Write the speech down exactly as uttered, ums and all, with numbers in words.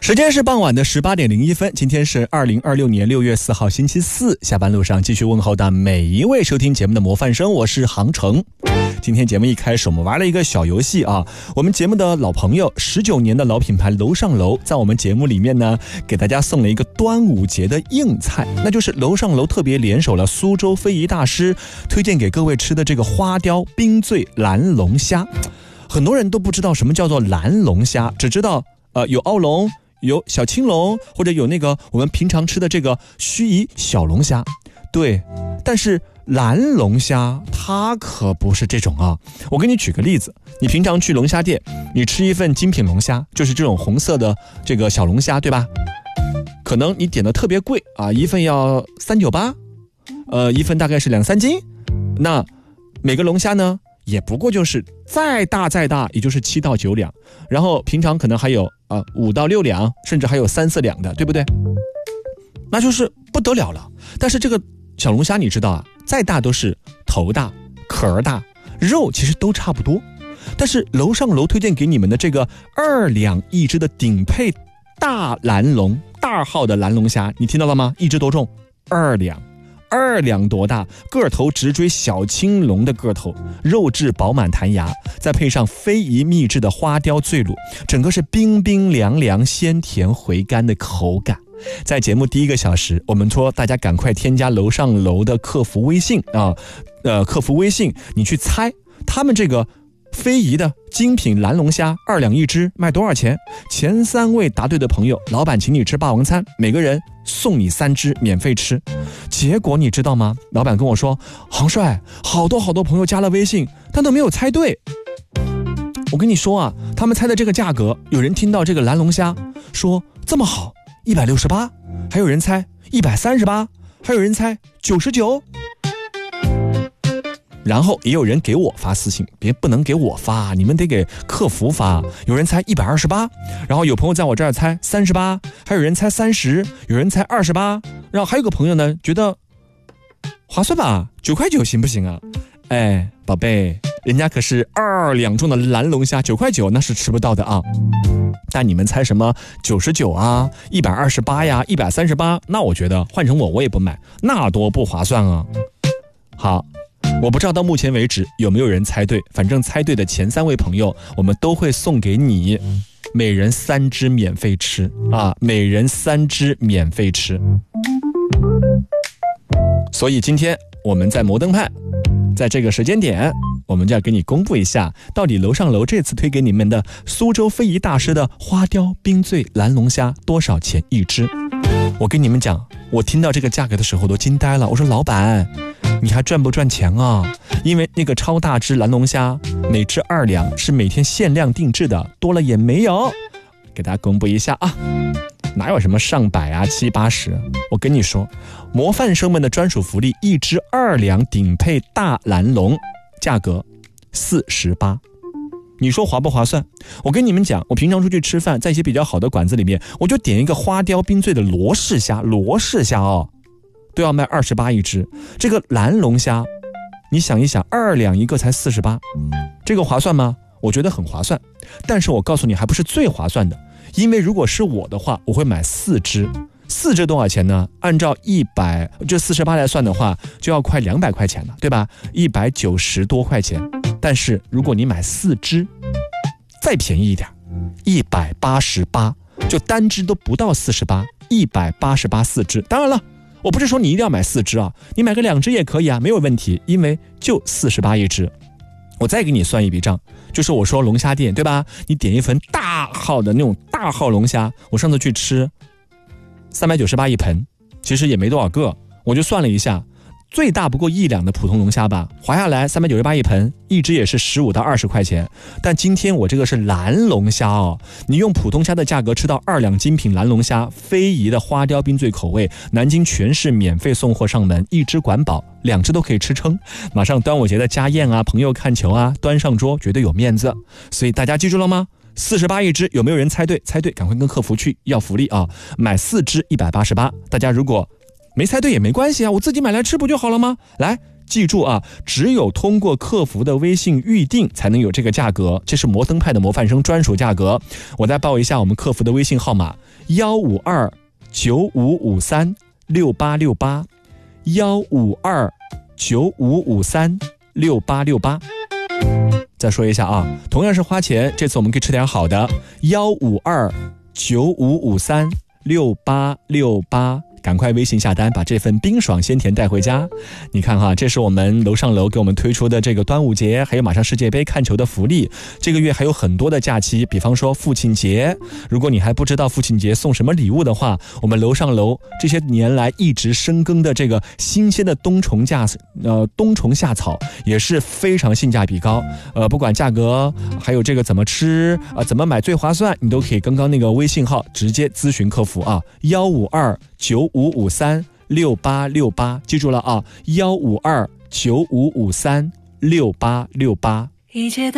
时间是傍晚的十八点零一分，今天是二零二六年六月四号星期四，下班路上继续问候到每一位收听节目的模范生，我是航程。今天节目一开始我们玩了一个小游戏啊，我们节目的老朋友十九年的老品牌楼上楼在我们节目里面呢给大家送了一个端午节的硬菜，那就是楼上楼特别联手了苏州非遗大师推荐给各位吃的这个花雕冰醉蓝龙虾。很多人都不知道什么叫做蓝龙虾，只知道呃有澳龙有小青龙，或者有那个我们平常吃的这个盱眙小龙虾，对，但是蓝龙虾它可不是这种啊。我给你举个例子，你平常去龙虾店，你吃一份精品龙虾，就是这种红色的这个小龙虾，对吧？可能你点的特别贵啊，一份要三九八，呃，一份大概是两三斤。那每个龙虾呢，也不过就是再大再大，也就是七到九两，然后平常可能还有啊五到六两，甚至还有三四两的，对不对？那就是不得了了。但是这个小龙虾你知道啊，再大都是头大壳大，肉其实都差不多。但是楼上楼推荐给你们的这个二两一只的顶配大蓝龙大号的蓝龙虾，你听到了吗？一只多重？二两。二两多大，个头直追小青龙的个头，肉质饱满弹牙，再配上非遗秘制的花雕醉卤，整个是冰冰凉凉鲜甜回甘的口感。在节目第一个小时，我们说大家赶快添加楼上楼的客服微信啊，呃，客服微信，你去猜他们这个非遗的精品蓝龙虾二两一只卖多少钱？前三位答对的朋友，老板请你吃霸王餐，每个人送你三只免费吃。结果你知道吗？老板跟我说，航帅，好多好多朋友加了微信，但都没有猜对。我跟你说啊，他们猜的这个价格，有人听到这个蓝龙虾说这么好一百六十八，还有人猜一百三十八，还有人猜九十九。然后也有人给我发私信，别不能给我发，你们得给客服发。有人猜一百二十八，然后有朋友在我这儿猜三十八，还有人猜三十，有人猜二十八，然后还有个朋友呢觉得划算吧，九块九行不行啊？哎，宝贝，人家可是二两重的蓝龙虾，九块九那是吃不到的啊。但你们猜什么九十九啊，一百二十八呀，一百三十八，那我觉得换成我我也不买，那多不划算啊。好。我不知道到目前为止有没有人猜对，反正猜对的前三位朋友，我们都会送给你每人三只免费吃啊，每人三只免费吃。所以今天我们在摩登派，在这个时间点，我们就要给你公布一下，到底楼上楼这次推给你们的苏州非遗大师的花雕冰醉蓝龙虾多少钱一只？我跟你们讲，我听到这个价格的时候都惊呆了，我说老板，你还赚不赚钱啊？因为那个超大只蓝龙虾每只二两，是每天限量定制的，多了也没有。给大家公布一下啊，哪有什么上百啊七八十？我跟你说，模范生们的专属福利，一只二两顶配大蓝龙，价格四十八。你说划不划算？我跟你们讲，我平常出去吃饭，在一些比较好的馆子里面，我就点一个花雕冰醉的罗氏虾，罗氏虾哦，都要卖二十八一只。这个蓝龙虾，你想一想，二两一个才四十八，这个划算吗？我觉得很划算。但是我告诉你，还不是最划算的，因为如果是我的话，我会买四只。四只多少钱呢？按照一百就四十八来算的话，就要快两百块钱了，对吧？一百九十多块钱。但是如果你买四只，再便宜一点，一百八十八，就单只都不到四十八，一百八十八四只。当然了，我不是说你一定要买四只啊，你买个两只也可以啊，没有问题，因为就四十八一只。我再给你算一笔账，就是我说龙虾店对吧？你点一份大号的那种大号龙虾，我上次去吃三百九十八一盆，其实也没多少个，我就算了一下，最大不过一两的普通龙虾吧，划下来三百九十八一盆，一只也是十五到二十块钱。但今天我这个是蓝龙虾哦，你用普通虾的价格吃到二两精品蓝龙虾，非遗的花雕冰醉口味，南京全市免费送货上门，一只管饱，两只都可以吃撑。马上端午节的家宴啊，朋友看球啊，端上桌绝对有面子。所以大家记住了吗？四十八一只，有没有人猜对？猜对赶快跟客服去要福利啊！买四只一百八十八，大家如果没猜对也没关系啊，我自己买来吃不就好了吗？来，记住啊，只有通过客服的微信预定才能有这个价格，这是摩登派的模范生专属价格。我再报一下我们客服的微信号码， 幺五二九五五三六八六八，幺五二九五五三六八六八。再说一下啊，同样是花钱，这次我们可以吃点好的，幺五二九五五三六八六八。赶快微信下单，把这份冰爽鲜甜带回家。你看哈，这是我们楼上楼给我们推出的这个端午节还有马上世界杯看球的福利。这个月还有很多的假期，比方说父亲节，如果你还不知道父亲节送什么礼物的话，我们楼上楼这些年来一直深耕的这个新鲜的冬虫夏呃冬虫夏草也是非常性价比高。呃，不管价格还有这个怎么吃啊、呃，怎么买最划算，你都可以刚刚那个微信号直接咨询客服啊，幺五二九五五三六八六八，记住了啊，幺五二九五五三六八六八。